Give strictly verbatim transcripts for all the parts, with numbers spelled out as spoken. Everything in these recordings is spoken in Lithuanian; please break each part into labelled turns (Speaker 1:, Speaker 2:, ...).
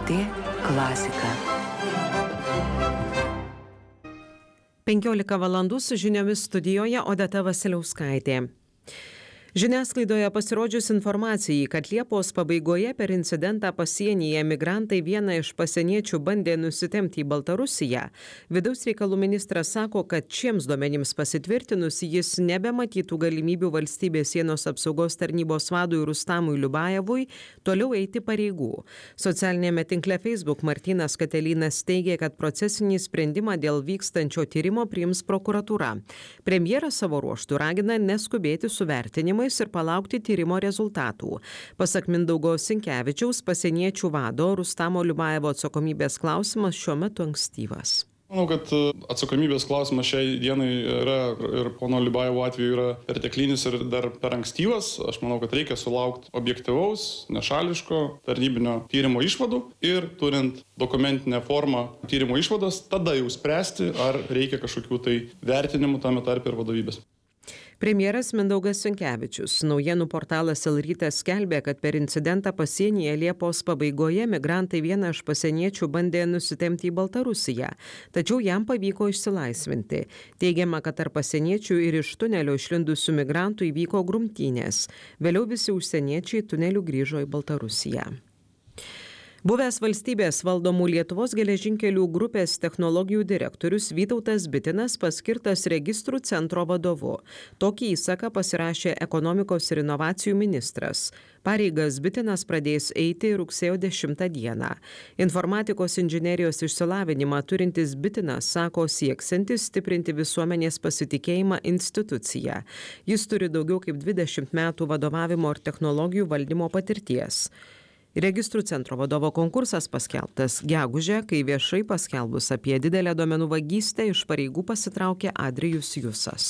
Speaker 1: T klasika.
Speaker 2: penkiolika valandų su žiniomis studijoje Odeta Vasiliauskaitė. Žiniasklaidoje pasirodžius informacijai, kad Liepos pabaigoje per incidentą pasienyje migrantai vieną iš pasieniečių bandė nusitemti į Baltarusiją, vidaus reikalų ministras sako, kad šiems duomenims pasitvirtinus jis nebematytų galimybių valstybės sienos apsaugos tarnybos vadui Rustamui Liubajevui toliau eiti pareigų. Socialinėme tinkle Facebook Martynas Katelynas teigė, kad procesinį sprendimą dėl vykstančio tyrimo priims prokuratūra. Premjeras savo ruožtu ragina neskubėti su vertinimais ir palaukti tyrimo rezultatų. Pasak Mindaugo Sinkevičiaus, pasieniečių vado Rustamo Liubajevo atsakomybės klausimas šiuo metu ankstyvas.
Speaker 3: Manau, kad atsakomybės klausimas šiai dienai yra ir pono Liubajevo atveju yra perteklinis ir dar per ankstyvas. Aš manau, kad reikia sulaukti objektyvaus, nešališko tarnybinio tyrimo išvadų ir turint dokumentinę formą tyrimo išvadas, tada jau spręsti, ar reikia kažkokių tai vertinimų tame tarpe ir vadovybės.
Speaker 2: Premjeras Mindaugas Sinkevičius. Naujienų portalas El Rytas skelbė, kad per incidentą pasienyje Liepos pabaigoje migrantai vieną iš pasieniečių bandė nusitemti į Baltarusiją, tačiau jam pavyko išsilaisvinti. Teigiama, kad tarp pasieniečių ir iš tunelio išlindusių migrantų įvyko grumtynės. Vėliau visi užsieniečiai tuneliu grįžo į Baltarusiją. Buvęs valstybės valdomų Lietuvos geležinkelių grupės technologijų direktorius Vytautas Bitinas paskirtas registrų centro vadovu. Tokį įsaką pasirašė ekonomikos ir inovacijų ministras. Pareigas Bitinas pradės eiti rugsėjo dešimtą dieną. Informatikos inžinerijos išsilavinimą turintis Bitinas sako sieksiantis stiprinti visuomenės pasitikėjimą instituciją. Jis turi daugiau kaip dvidešimt metų vadovavimo ir technologijų valdymo patirties. Registrų centro vadovo konkursas paskelbtas gegužę, kai viešai paskelbus apie didelę duomenų vagystę iš pareigų pasitraukė Adrijus Jusas.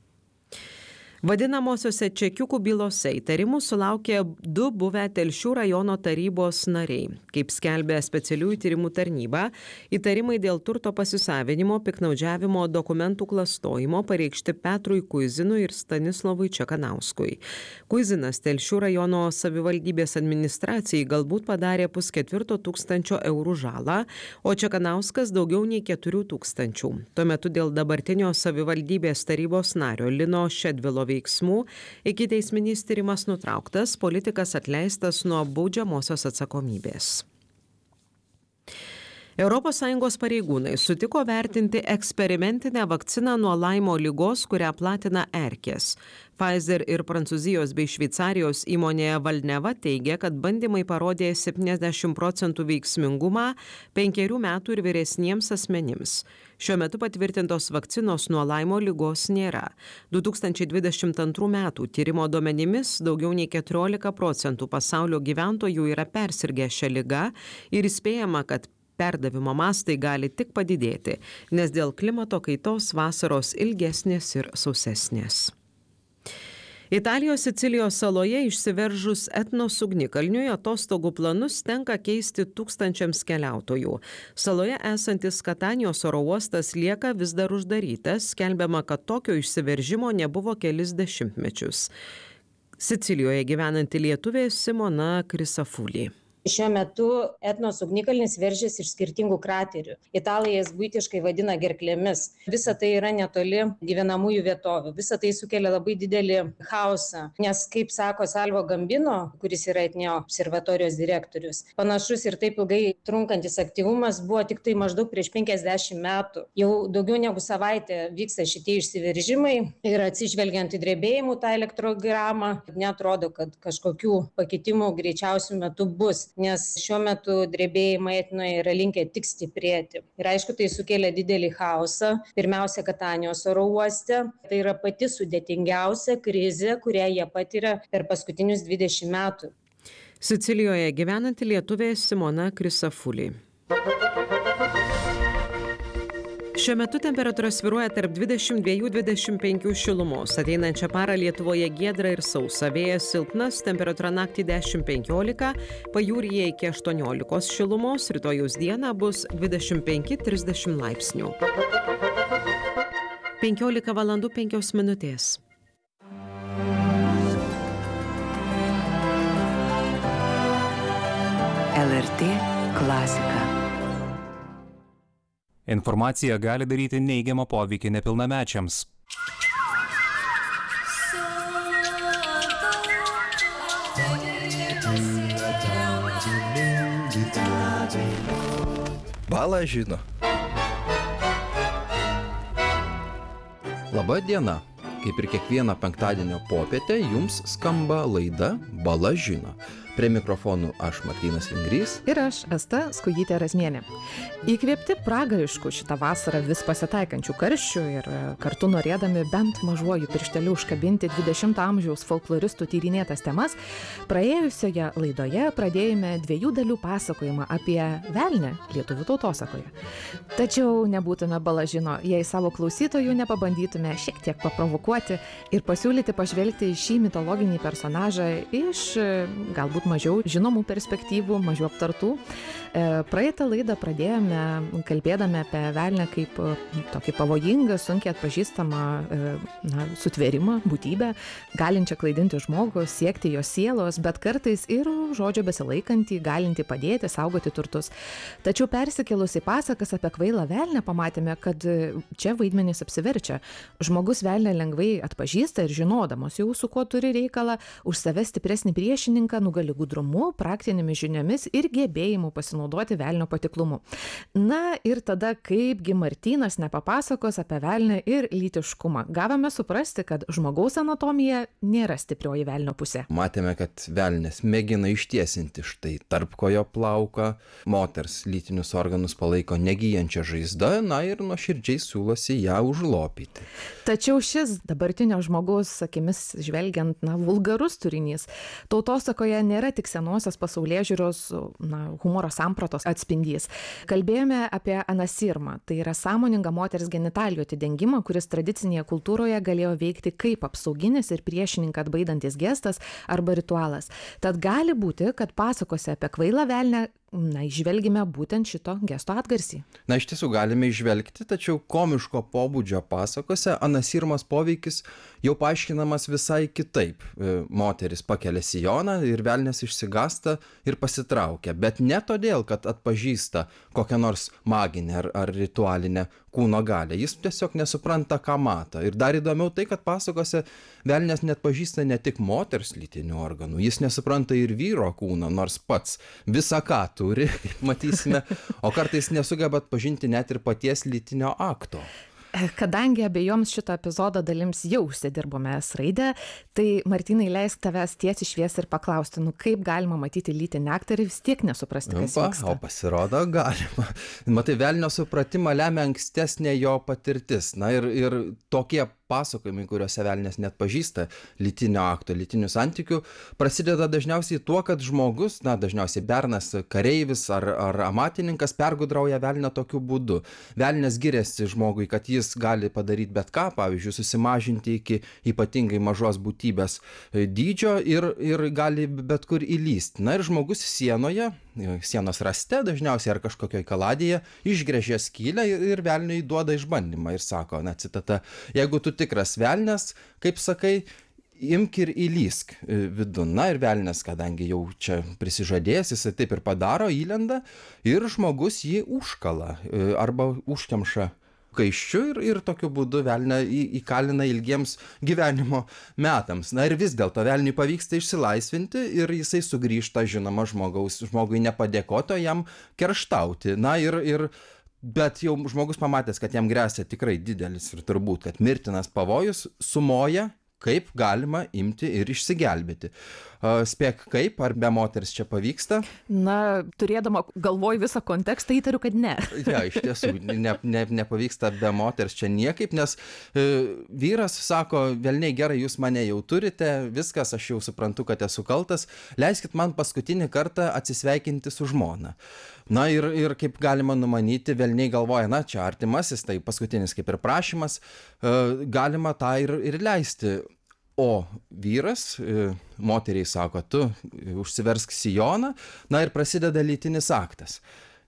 Speaker 2: Vadinamosiose čekiukų bylose įtarimų sulaukė du buvę Telšių rajono tarybos nariai. Kaip skelbė specialiųjų tyrimų tarnyba, įtarimai dėl turto pasisavinimo, piknaudžiavimo, dokumentų klastojimo pareikšti Petrui Kuizinui ir Stanislovui Čekanauskui. Kuizinas Telšių rajono savivaldybės administracijai galbūt padarė pusketvirto tūkstančio eurų žalą, o Čekanauskas daugiau nei keturių tūkstančių. Tuo metu dėl dabartinio savivaldybės tarybos nario Lino Šedvilo veiksmų ikiteisminis tyrimas nutrauktas, politikas atleistas nuo baudžiamosios atsakomybės. Europos Sąjungos pareigūnai sutiko vertinti eksperimentinę vakciną nuo Laimo ligos, kurią platina erkės. Pfizer ir Prancūzijos bei Šveicarijos įmonė Valneva teigia, kad bandymai parodė septyniasdešimt procentų veiksmingumą penkerių metų ir vyresniems asmenims. Šiuo metu patvirtintos vakcinos nuo Laimo ligos nėra. du tūkstančiai dvidešimt antrų metų tyrimo duomenimis daugiau nei keturiolika procentų pasaulio gyventojų yra persirgę šią ligą ir įspėjama, kad perdavimo mastai gali tik padidėti, nes dėl klimato kaitos vasaros ilgesnės ir sausesnės. Italijos Sicilijos saloje išsiveržus etnos ugnikalniui atostogų planus tenka keisti tūkstančiams keliautojų. Saloje esantis Katanijos oro uostas lieka vis dar uždarytas, skelbiama, kad tokio išsiveržimo nebuvo kelis dešimtmečius. Sicilijoje gyvenanti lietuvė Simona Krisafulį.
Speaker 4: Šiuo metu etnos ugnikalnis veržiasi iš skirtingų kraterių. Italai jas buitiškai vadina gerklėmis. Visa tai yra netoli gyvenamųjų vietovių. Visa tai sukelia labai didelį chaosą. Nes, kaip sako Salvo Gambino, kuris yra etnio observatorijos direktorius, panašus ir taip ilgai trunkantis aktyvumas buvo tik tai maždaug prieš penkiasdešimt metų. Jau daugiau negu savaitę vyksta šitie išsiveržimai ir atsižvelgiant į drebėjimų tą elektrogramą, neatrodo, kad kažkokių pakitimų greičiausių metų bus. Nes šiuo metu drebėjimai etnoje yra linkę tik stiprėti. Ir aišku, tai sukėlė didelį chaosą. Pirmiausia, Katanijos oro uoste. Tai yra pati sudėtingiausia krizė, kurią jie patiria per paskutinius dvidešimt metų.
Speaker 2: Sicilijoje gyvenanti lietuvė Simona Krisafulį. Šiuo metu temperatūra svyruoja tarp dvidešimt dviejų dvidešimt penkių šilumos. Ateinančią parą Lietuvoje giedra ir sausa. Vėjas silpnas, temperatūra naktį dešimt penkiolika, pajūryje iki aštuoniolikos šilumos. Rytojaus dieną bus dvidešimt penki trisdešimt laipsnių. penkiolika valandų penkios minutės.
Speaker 1: L R T klasika.
Speaker 5: Informacija gali daryti neigiamą poveikį nepilnamečiams.
Speaker 6: Bala žino. Labą dieną. Kaip ir kiekvieną penktadienio popietę, jums skamba laida Bala žino. Prie mikrofonų aš Martynas Vingrys.
Speaker 7: Ir aš, Asta Skujytė Razmienė. Įkvėpti pragariškų šitą vasarą vis pasitaikančių karščių ir kartu norėdami bent mažuoju piršteliu užkabinti dvidešimto amžiaus folkloristų tyrinėtas temas, praėjusioje laidoje pradėjome dviejų dalių pasakojimą apie velnią lietuvių tautosakoje. Tačiau nebūtume Bala žino, jei savo klausytojų nepabandytume šiek tiek paprovokuoti ir pasiūlyti pažvelgti į šį mitologinį personažą iš galbūt mažiau žinomų perspektyvų, mažiau aptartų. Praeitą laidą pradėjome kalbėdami apie velnią kaip tokį pavojingą, sunkiai atpažįstamą na, sutvėrimą, būtybę, galinčią klaidinti žmogų, siekti jo sielos, bet kartais ir žodžio besilaikantį, galinti padėti, saugoti turtus. Tačiau persikėlus į pasakas apie kvailą velnią pamatėme, kad čia vaidmenys apsiverčia. Žmogus velnią lengvai atpažįsta ir žinodamas jau su kuo turi reikalą, už save stipresnį priešininką nugali gudrumu, praktinėmis žiniomis ir gebėjimu pasinaudoti velnio patiklumu. Na ir tada kaipgi Martynas nepapasakos apie velnią ir lytiškumą. Gavome suprasti, kad žmogaus anatomija nėra stiprioji velnio pusė.
Speaker 6: Matėme, kad velnias mėgina ištiesinti štai tarpkojo plauką, moters lytinius organus palaiko negyjančią žaizdą, na ir nuoširdžiai siūlosi ją užlopyti.
Speaker 7: Tačiau šis dabartinio žmogaus akimis žvelgiant, na, vulgarus turinys tautosakoje nėra tik senosios pasaulėžiūros, na, humoro sampratos atspindys. Kalbėjome apie anasirmą, tai yra sąmoningą moters genitalijų atidengimą, kuris tradicinėje kultūroje galėjo veikti kaip apsauginis ir priešininką atbaidantis gestas arba ritualas. Tad gali būti, kad pasakose apie kvailą velnią na, išvelgime būtent šito gesto atgarsį.
Speaker 6: Na, iš tiesų galime išvelgti, tačiau komiško pobūdžio pasakose anasirmos poveikis jau paaiškinamas visai kitaip. Moteris pakelia sijoną ir velnias išsigąsta ir pasitraukia, bet ne todėl, kad atpažįsta kokią nors maginę ar, ar ritualinę kūno galę. Jis tiesiog nesupranta, ką mato. Ir dar įdomiau tai, kad pasakose velnias net pažįsta ne tik moters lytinių organų, jis nesupranta ir vyro kūno, nors pats visą ką turi, kaip matysime, o kartais nesugeba atpažinti net ir paties lytinio akto.
Speaker 7: Kadangi abiejoms šito epizodo dalims jau užsidirbome S-raidę, tai Martynai leisk tavęs tiesiai šviesiai ir paklausti, nu kaip galima matyti lytinį aktą ir vis tiek nesuprasti, kas
Speaker 6: Va,
Speaker 7: vyksta.
Speaker 6: O pasirodo galima. Matai, velnio supratimą lemia ankstesnė jo patirtis. Na ir, ir tokie pasakojimai, kuriuose velnias net pažįsta lytinio akto, lytinių santykių, prasideda dažniausiai tuo, kad žmogus, na dažniausiai bernas, kareivis ar, ar amatininkas pergudrauja velnią tokiu būdu. Velnias giriasi žmogui, kad jis gali padaryti bet ką, pavyzdžiui, susimažinti iki ypatingai mažos būtybės dydžio ir, ir gali bet kur įlysti. Na ir žmogus sienoje, sienos raste dažniausiai ar kažkokioje kaladėje išgręžia skylę ir, ir velniui duoda išbandymą ir sako, na citata, jeigu tu tikras velnias, kaip sakai, imk ir įlysk vidun. Na ir velnias, kadangi jau čia prisižadėjęs, jisai taip ir padaro, įlenda ir žmogus jį užkala arba užkemša kaiščiu ir, ir tokiu būdu velnią įkalina ilgiems gyvenimo metams. Na ir vis dėlto velniui pavyksta išsilaisvinti ir jisai sugrįžta, žinoma, žmogaus, žmogui nepadėkoto jam kerštauti. Na ir, ir bet jau žmogus pamatęs, kad jam gresia tikrai didelis ir turbūt, kad mirtinas pavojus, sumoja, kaip galima imti ir išsigelbėti. Spėk kaip, ar be moters čia pavyksta?
Speaker 7: Na, turėdama galvoj visą kontekstą, įtariu, kad ne.
Speaker 6: Ja, iš tiesų, ne, ne, nepavyksta be moters čia niekaip, nes e, vyras sako, velniai gerai, jūs mane jau turite, viskas, aš jau suprantu, kad esu kaltas, leiskit man paskutinį kartą atsisveikinti su žmona. Na ir, ir kaip galima numanyti, velniai galvoja, na čia artimasis, tai paskutinis kaip ir prašymas, e, galima tą ir, ir leisti. O vyras, moteriai sako, tu užsiversk sijoną, na ir prasideda lytinis aktas.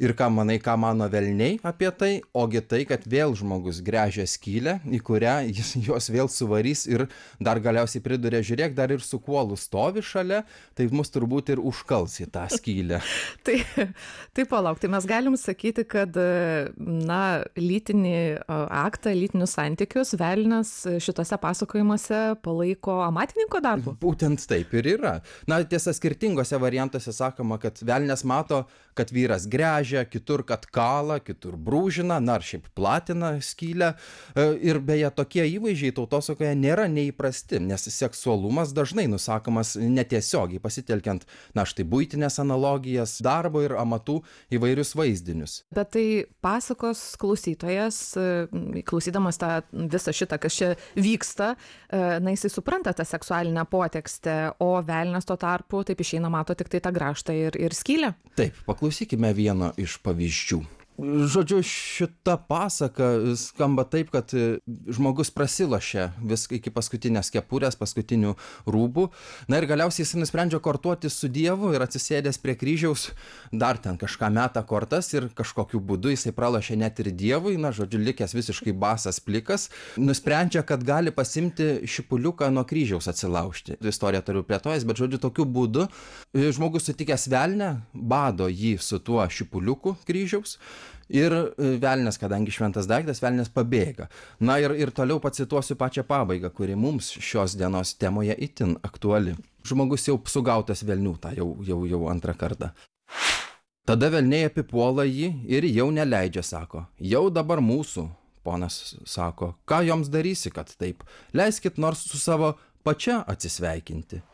Speaker 6: Ir ką manai, ką mano velniai apie tai, ogi tai, kad vėl žmogus gręžia skylę, į kurią jis juos vėl suvarys ir dar galiausiai priduria, žiūrėk, dar ir su kuolu stovi šalia, tai mus turbūt ir užkals į tą skylę.
Speaker 7: tai, tai palauk, tai mes galim sakyti, kad, na, lytinį aktą, lytinius santykius velnias šitose pasakojimuose palaiko amatininko darbu?
Speaker 6: Būtent taip ir yra. Na, tiesa, skirtingose variantuose sakoma, kad velnias mato, kad vyras gręžia, kitur kad kala, kitur brūžina, na ar šiaip platina skylę. Ir beje, tokie įvaizdžiai tautosakoje nėra neįprasti, nes seksualumas dažnai nusakomas netiesiogiai, pasitelkiant, na štai, buitinės analogijas, darbo ir amatų įvairius vaizdinius.
Speaker 7: Bet tai pasakos klausytojas, klausydamas tą visą šitą, kas čia vyksta, na jisai supranta tą seksualinę potekstę, o velnias tuo tarpu taip išeina, mato tik tai tą grąžtą ir, ir skylę.
Speaker 6: Taip, paklausykime vieno iš pavyzdžių. Žodžiu, šita pasaka skamba taip, kad žmogus prasilošia vis iki paskutinės kepurės, paskutinių rūbų. Na ir galiausiai jis nusprendžia kortuotis su Dievu ir atsisėdęs prie kryžiaus dar ten kažką meta kortas ir kažkokiu būdu jisai pralošia net ir Dievui. Na, žodžiu, likęs visiškai basas plikas. Nusprendžia, kad gali pasimti šipuliuką nuo kryžiaus atsilaužti. Istoriją turiu plėtojęs, bet žodžiu, tokiu būdu žmogus sutikęs velnią bado jį su tuo šipuliuku kryžiaus. Ir velnias, kadangi šventas daiktas, velnias pabėga. Na ir, ir toliau pacituosiu pačią pabaigą, kuri mums šios dienos temoje itin aktuali. Žmogus jau sugautas velnių, tą jau, jau, jau antrą kartą. Tada velniai apipuola jį ir jau neleidžia, sako. Jau dabar mūsų, ponas sako, ką joms darysi, kad taip? Leiskit nors su savo pačia atsisveikinti.